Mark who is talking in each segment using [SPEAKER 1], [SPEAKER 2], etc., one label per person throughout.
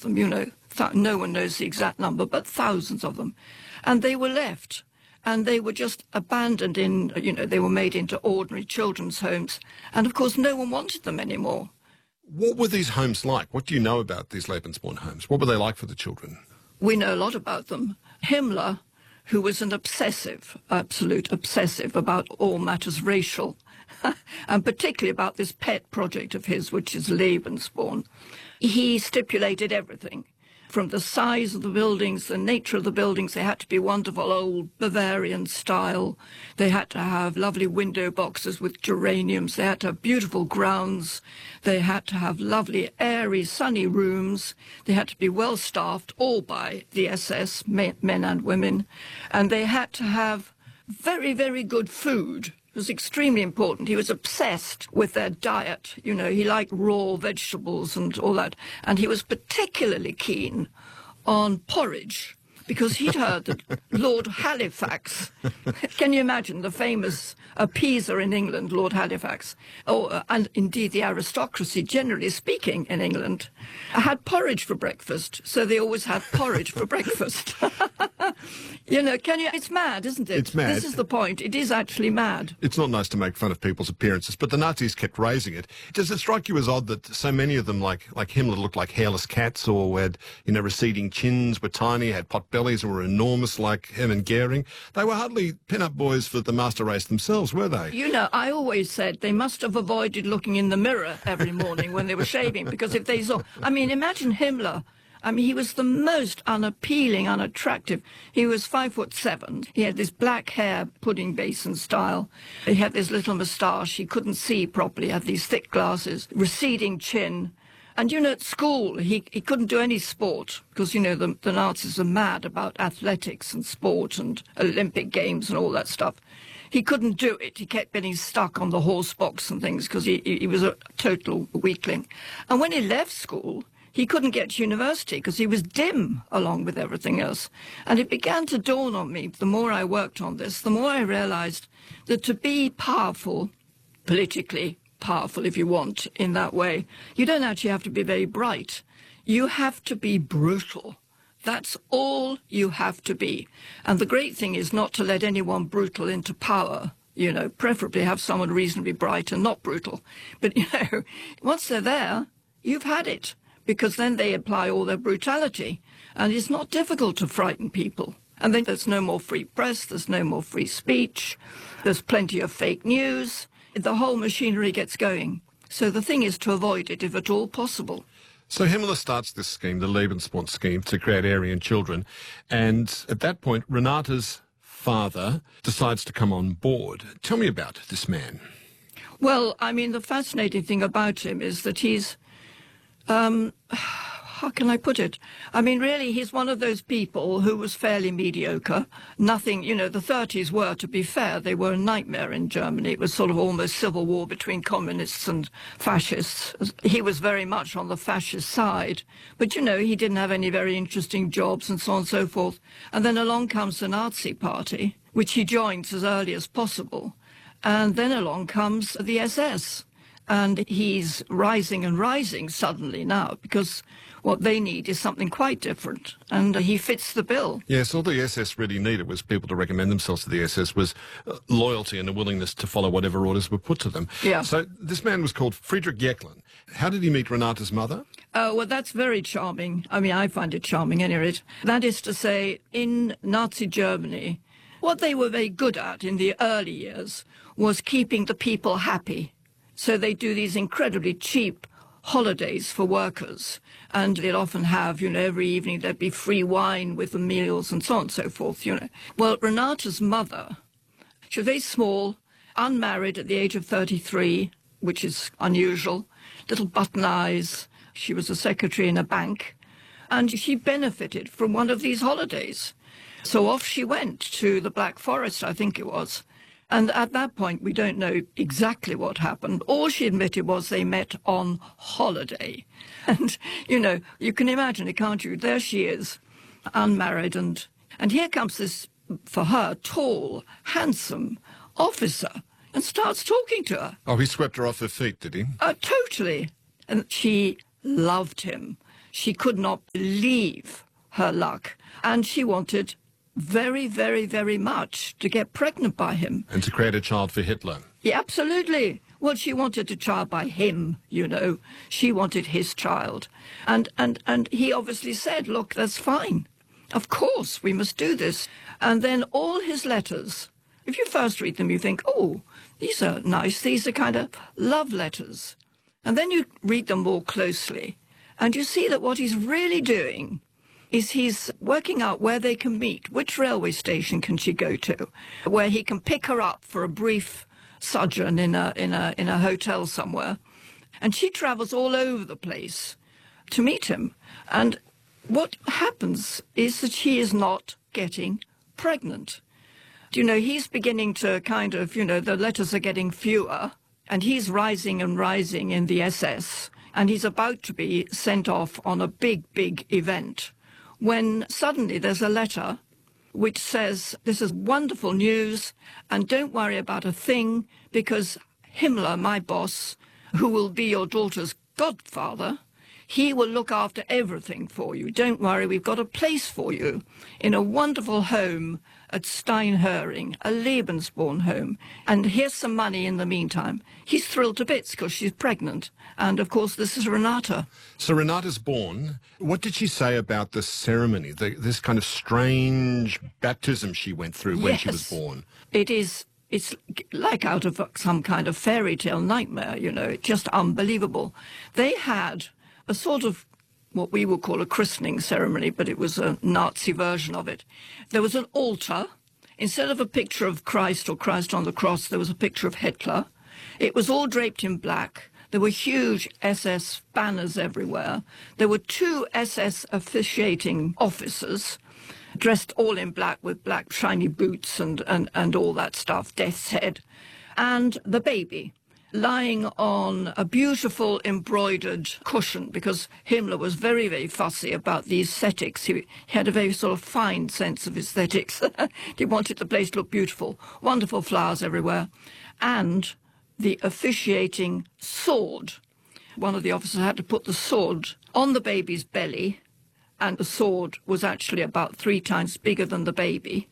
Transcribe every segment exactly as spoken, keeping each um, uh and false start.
[SPEAKER 1] them, you know. Th- no one knows the exact number, but thousands of them. And they were left. And they were just abandoned in, you know, they were made into ordinary children's homes. And, of course, no one wanted them anymore.
[SPEAKER 2] What were these homes like? What do you know about these Lebensborn homes? What were they like for the children?
[SPEAKER 1] We know a lot about them. Himmler, who was an obsessive, absolute obsessive about all matters racial, and particularly about this pet project of his, which is Lebensborn, he stipulated everything. From the size of the buildings, the nature of the buildings, they had to be wonderful old Bavarian style. They had to have lovely window boxes with geraniums. They had to have beautiful grounds. They had to have lovely, airy, sunny rooms. They had to be well staffed, all by the S S, men and women. And they had to have very, very good food. It was extremely important. He was obsessed with their diet. You know, he liked raw vegetables and all that. And he was particularly keen on porridge, because he'd heard that Lord Halifax, can you imagine the famous appeaser in England, Lord Halifax, or, uh, and indeed the aristocracy, generally speaking, in England, had porridge for breakfast. So they always had porridge for breakfast. You know, can you? It's mad, isn't it?
[SPEAKER 2] It's mad.
[SPEAKER 1] This is the point. It is actually mad.
[SPEAKER 2] It's not nice to make fun of people's appearances, but the Nazis kept raising it. Does it strike you as odd that so many of them, like like Himmler, looked like hairless cats, or had, you know, receding chins, were tiny, had pot bellies, and were enormous like Hermann Goering? They were hardly pin-up boys for the master race themselves, were they?
[SPEAKER 1] You know, I always said they must have avoided looking in the mirror every morning when they were shaving, because if they saw... I mean, imagine Himmler. I mean, he was the most unappealing, unattractive. He was five foot seven. He had this black hair, pudding basin style. He had this little moustache. He couldn't see properly. He had these thick glasses, receding chin. And, you know, at school, he, he couldn't do any sport because, you know, the, the Nazis are mad about athletics and sport and Olympic Games and all that stuff. He couldn't do it. He kept getting stuck on the horse box and things because he, he was a total weakling. And when he left school, he couldn't get to university because he was dim along with everything else. And it began to dawn on me, the more I worked on this, the more I realized that to be powerful, politically powerful if you want, in that way, you don't actually have to be very bright. You have to be brutal. That's all you have to be. And the great thing is not to let anyone brutal into power. You know, preferably have someone reasonably bright and not brutal. But, you know, once they're there, you've had it, because then they apply all their brutality. And it's not difficult to frighten people. And then there's no more free press, there's no more free speech, there's plenty of fake news. The whole machinery gets going. So the thing is to avoid it, if at all possible.
[SPEAKER 2] So Himmler starts this scheme, the Lebensborn scheme, to create Aryan children. And at that point, Renata's father decides to come on board. Tell me about this man.
[SPEAKER 1] Well, I mean, the fascinating thing about him is that he's... Um, how can I put it? I mean, really, he's one of those people who was fairly mediocre. Nothing, you know, the thirties were, to be fair, they were a nightmare in Germany. It was sort of almost civil war between communists and fascists. He was very much on the fascist side. But, you know, he didn't have any very interesting jobs and so on and so forth. And then along comes the Nazi Party, which he joins as early as possible. And then along comes the S S. And he's rising and rising suddenly now, because what they need is something quite different, and he fits the bill.
[SPEAKER 2] Yes, all the S S really needed was people to recommend themselves to the S S, was uh, loyalty and a willingness to follow whatever orders were put to them.
[SPEAKER 1] Yeah.
[SPEAKER 2] So this man was called Friedrich Jeckeln. How did he meet Renata's mother?
[SPEAKER 1] Oh, well, that's very charming. I mean, I find it charming, anyway. That is to say, in Nazi Germany, what they were very good at in the early years was keeping the people happy. So they do these incredibly cheap holidays for workers, and they'd often have, you know, every evening there'd be free wine with the meals and so on and so forth, you know. Well, Renata's mother, she was very small, unmarried at the age of thirty-three, which is unusual, little button eyes. She was a secretary in a bank, and she benefited from one of these holidays. So off she went to the Black Forest, I think it was. And at that point, we don't know exactly what happened. All she admitted was they met on holiday. And, you know, you can imagine it, can't you? There she is, unmarried. And, and here comes this, for her, tall, handsome officer and starts talking to her.
[SPEAKER 2] Oh, he swept her off her feet, did he?
[SPEAKER 1] Uh, totally. And she loved him. She could not believe her luck, and she wanted very, very, very much to get pregnant by him.
[SPEAKER 2] And to create a child for Hitler.
[SPEAKER 1] Yeah, absolutely. Well, she wanted a child by him, you know. She wanted his child. And, and, and he obviously said, look, that's fine. Of course, we must do this. And then all his letters, if you first read them, you think, oh, these are nice. These are kind of love letters. And then you read them more closely, and you see that what he's really doing is he's working out where they can meet, which railway station can she go to, where he can pick her up for a brief sojourn in a, in a, in a hotel somewhere. And she travels all over the place to meet him. And what happens is that she is not getting pregnant. You know, he's beginning to kind of, you know, the letters are getting fewer, and he's rising and rising in the S S, and he's about to be sent off on a big, big event, when suddenly there's a letter which says, this is wonderful news, and don't worry about a thing, because Himmler, my boss, who will be your daughter's godfather, he will look after everything for you. Don't worry, we've got a place for you in a wonderful home at Steinhöring, a Lebensborn home. And here's some money in the meantime. He's thrilled to bits because she's pregnant. And, of course, this is Renata.
[SPEAKER 2] So Renata's born. What did she say about the ceremony, the, this kind of strange baptism she went through when
[SPEAKER 1] Yes,
[SPEAKER 2] she was born?
[SPEAKER 1] It is. It's like out of some kind of fairy tale nightmare, you know. It's just unbelievable. They had a sort of what we would call a christening ceremony, but it was a Nazi version of it. There was an altar. Instead of a picture of Christ or Christ on the cross, there was a picture of Hitler. It was all draped in black. There were huge S S banners everywhere. There were two S S officiating officers, dressed all in black with black shiny boots and, and, and all that stuff, death's head. And the baby, lying on a beautiful embroidered cushion, because Himmler was very, very fussy about the aesthetics. He had a very sort of fine sense of aesthetics. He wanted the place to look beautiful, wonderful flowers everywhere, and the officiating sword. One of the officers had to put the sword on the baby's belly, and the sword was actually about three times bigger than the baby.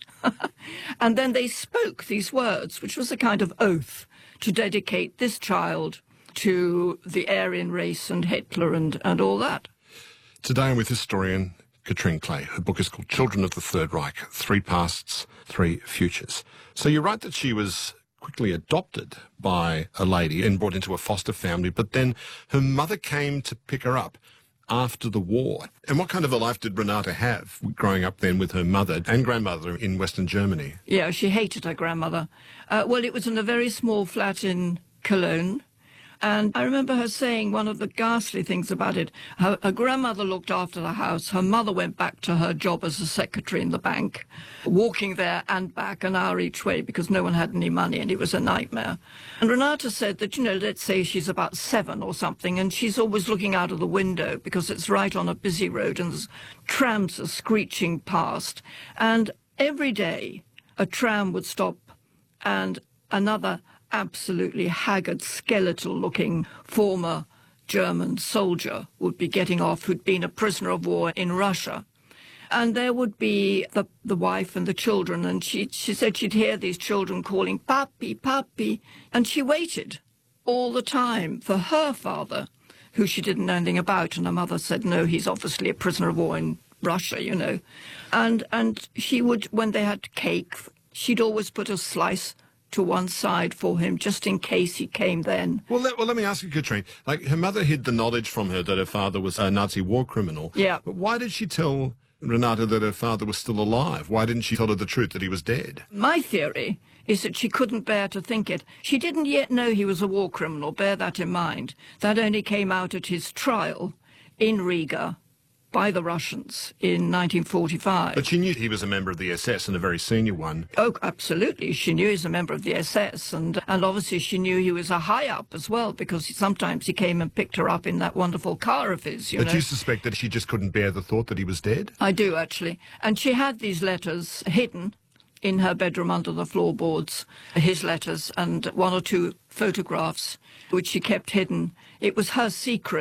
[SPEAKER 1] And then they spoke these words, which was a kind of oath, to dedicate this child to the Aryan race and Hitler and, and all that.
[SPEAKER 2] Today I'm with historian Katrine Clay. Her book is called Children of the Third Reich, Three Pasts, Three Futures. So you write that she was quickly adopted by a lady and brought into a foster family, but then her mother came to pick her up after the war. And what kind of a life did Renata have growing up then with her mother and grandmother in Western Germany?
[SPEAKER 1] Yeah, she hated her grandmother. Uh, well, it was in a very small flat in Cologne. And I remember her saying one of the ghastly things about it. Her, her grandmother looked after the house. Her mother went back to her job as a secretary in the bank, walking there and back an hour each way because no one had any money and it was a nightmare. And Renata said that, you know, let's say she's about seven or something, and she's always looking out of the window because it's right on a busy road and there's trams are screeching past. And every day a tram would stop and another absolutely haggard, skeletal-looking former German soldier would be getting off who'd been a prisoner of war in Russia. And there would be the, the wife and the children, and she, she said she'd hear these children calling, "Papi, Papi," and she waited all the time for her father, who she didn't know anything about, and her mother said, no, he's obviously a prisoner of war in Russia, you know. And, and she would, when they had cake, she'd always put a slice to one side for him, just in case he came then.
[SPEAKER 2] Well, let, well, let me ask you, Katrine. Like, her mother hid the knowledge from her that her father was a Nazi war criminal.
[SPEAKER 1] Yeah.
[SPEAKER 2] But why did she tell Renata that her father was still alive? Why didn't she tell her the truth that he was dead?
[SPEAKER 1] My theory is that she couldn't bear to think it. She didn't yet know he was a war criminal, bear that in mind. That only came out at his trial in Riga by the Russians in nineteen forty-five.
[SPEAKER 2] But she knew he was a member of the S S and a very senior one.
[SPEAKER 1] Oh, absolutely. She knew he was a member of the S S, and, and obviously she knew he was a high-up as well, because sometimes he came and picked her up in that wonderful car of his, you
[SPEAKER 2] But
[SPEAKER 1] know.
[SPEAKER 2] you suspect that she just couldn't bear the thought that he was dead?
[SPEAKER 1] I do, actually. And she had these letters hidden in her bedroom under the floorboards, his letters, and one or two photographs, which she kept hidden. It was her secret.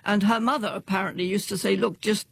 [SPEAKER 1] And her mother apparently used to say, look, just